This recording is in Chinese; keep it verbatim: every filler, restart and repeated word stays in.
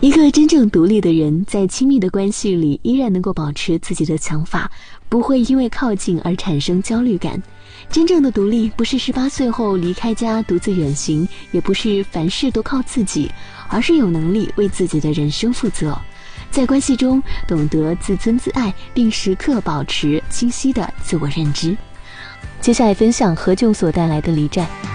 一个真正独立的人，在亲密的关系里依然能够保持自己的想法，不会因为靠近而产生焦虑感。真正的独立不是十八岁后离开家独自远行，也不是凡事都靠自己，而是有能力为自己的人生负责，在关系中懂得自尊自爱，并时刻保持清晰的自我认知。接下来分享何炅所带来的离债。